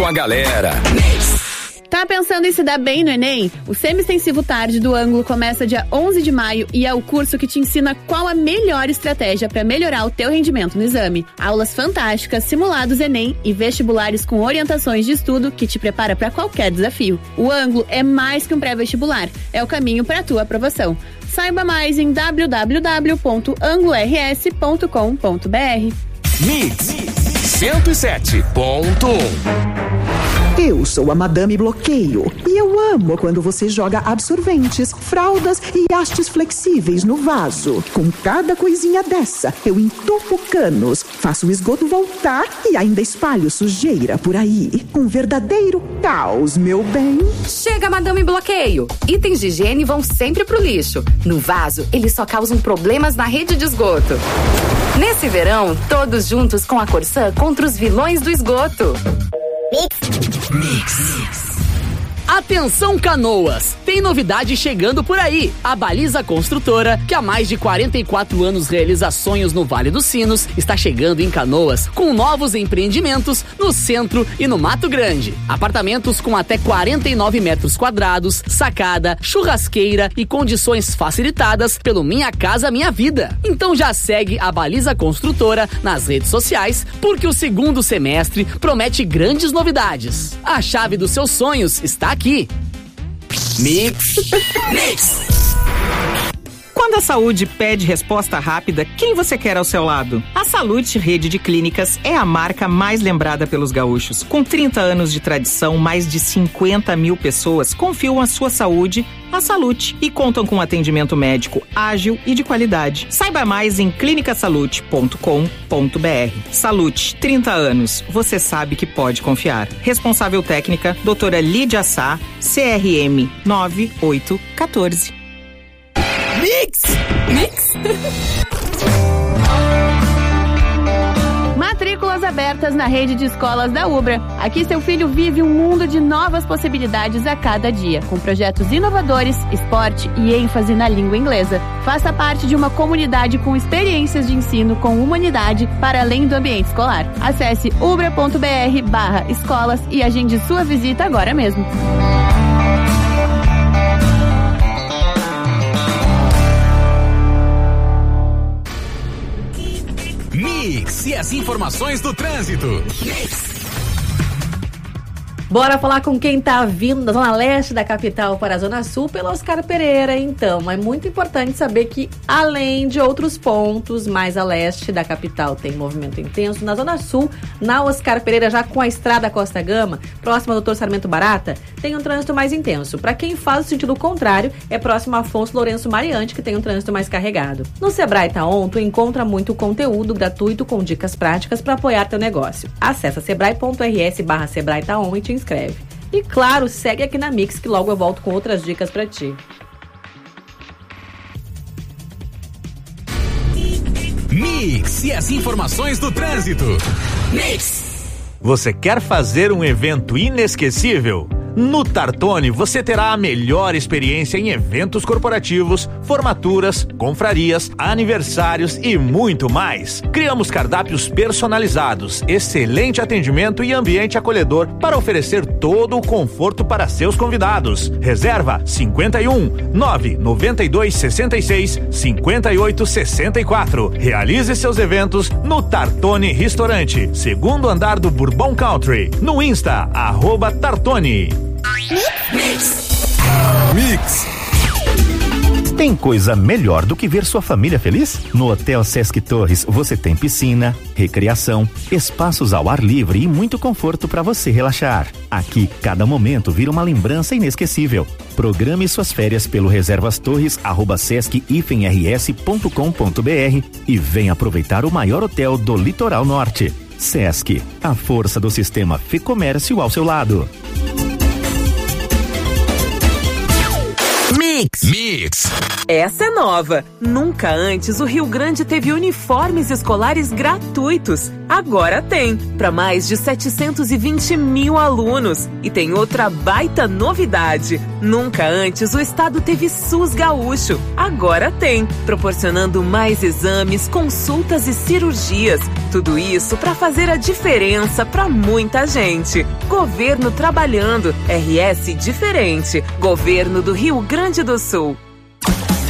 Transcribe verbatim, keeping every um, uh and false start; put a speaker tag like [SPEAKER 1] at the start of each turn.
[SPEAKER 1] com a galera.
[SPEAKER 2] Tá pensando em se dar bem no Enem? O Semi-Extensivo Tarde do Ângulo começa dia onze de maio e é o curso que te ensina qual a melhor estratégia para melhorar o teu rendimento no exame. Aulas fantásticas, simulados Enem e vestibulares com orientações de estudo que te prepara para qualquer desafio. O Ângulo é mais que um pré-vestibular, é o caminho para a tua aprovação. Saiba mais em w w w ponto anglo r s ponto com ponto b r.
[SPEAKER 1] Mix cento e sete ponto um.
[SPEAKER 3] Eu sou a Madame Bloqueio e eu amo quando você joga absorventes, fraldas e hastes flexíveis no vaso. Com cada coisinha dessa, eu entupo canos, faço o esgoto voltar e ainda espalho sujeira por aí. Um verdadeiro caos, meu bem.
[SPEAKER 4] Chega, Madame Bloqueio! Itens de higiene vão sempre pro lixo. No vaso, eles só causam problemas na rede de esgoto. Nesse verão, todos juntos com a Corsã contra os vilões do esgoto.
[SPEAKER 5] Mix.
[SPEAKER 1] Mix.
[SPEAKER 6] Atenção, Canoas! Tem novidade chegando por aí. A Baliza Construtora, que há mais de quarenta e quatro anos realiza sonhos no Vale dos Sinos, está chegando em Canoas com novos empreendimentos no centro e no Mato Grande. Apartamentos com até quarenta e nove metros quadrados, sacada, churrasqueira e condições facilitadas pelo Minha Casa Minha Vida. Então já segue a Baliza Construtora nas redes sociais, porque o segundo semestre promete grandes novidades. A chave dos seus sonhos está aqui. Aqui. Mix. Mix.
[SPEAKER 7] Quando a saúde pede resposta rápida, quem você quer ao seu lado? A Salute Rede de Clínicas é a marca mais lembrada pelos gaúchos. Com trinta anos de tradição, mais de cinquenta mil pessoas confiam a sua saúde à Salute e contam com atendimento médico ágil e de qualidade. Saiba mais em clinica salute ponto com ponto b r. Salute, trinta anos. Você sabe que pode confiar. Responsável técnica, doutora Lídia Sá, C R M nove oito um quatro.
[SPEAKER 2] Mix! Mix! Matrículas abertas na rede de escolas da Ubra. Aqui seu filho vive um mundo de novas possibilidades a cada dia, com projetos inovadores, esporte e ênfase na língua inglesa. Faça parte de uma comunidade com experiências de ensino com humanidade para além do ambiente escolar. Acesse ubra ponto b r barra escolas e agende sua visita agora mesmo.
[SPEAKER 1] Mix e as informações do trânsito. Mix.
[SPEAKER 8] Bora falar com quem tá vindo da zona leste da capital para a zona sul pela Oscar Pereira, então. É muito importante saber que, além de outros pontos mais a leste da capital, tem movimento intenso. Na zona sul, na Oscar Pereira, já com a estrada Costa Gama, próxima ao doutor Sarmento Barata, tem um trânsito mais intenso. Para quem faz o sentido contrário, é próximo a Afonso Lourenço Mariante, que tem um trânsito mais carregado. No Sebrae Taon, tu encontra muito conteúdo gratuito com dicas práticas para apoiar teu negócio. Acesse sebrae ponto r s barra Sebrae Taon e te inscreve. E claro, segue aqui na Mix que logo eu volto com outras dicas pra ti.
[SPEAKER 1] Mix e as informações do trânsito. Mix.
[SPEAKER 9] Você quer fazer um evento inesquecível? No Tartone você terá a melhor experiência em eventos corporativos, formaturas, confrarias, aniversários e muito mais. Criamos cardápios personalizados, excelente atendimento e ambiente acolhedor para oferecer todo o conforto para seus convidados. Reserva cinquenta e um, nove noventa e dois, sessenta e seis, cinquenta e oito, sessenta e quatro. Realize seus eventos no Tartone Restaurante, segundo andar do Bourbon Country. No Insta, arroba Tartone.
[SPEAKER 1] Mix. Mix.
[SPEAKER 10] Tem coisa melhor do que ver sua família feliz? No Hotel Sesc Torres você tem piscina, recreação, espaços ao ar livre e muito conforto para você relaxar. Aqui, cada momento vira uma lembrança inesquecível. Programe suas férias pelo reservas torres arroba sesc r s ponto com ponto b r e venha aproveitar o maior hotel do litoral norte. Sesc, a força do sistema Fê-Comércio ao seu lado.
[SPEAKER 1] Mix. Mix.
[SPEAKER 11] Essa é nova. Nunca antes o Rio Grande teve uniformes escolares gratuitos. Agora tem, para mais de setecentos e vinte mil alunos. E tem outra baita novidade. Nunca antes o estado teve SUS Gaúcho. Agora tem, proporcionando mais exames, consultas e cirurgias. Tudo isso para fazer a diferença para muita gente. Governo trabalhando, R S diferente. Governo do Rio Grande do Sul.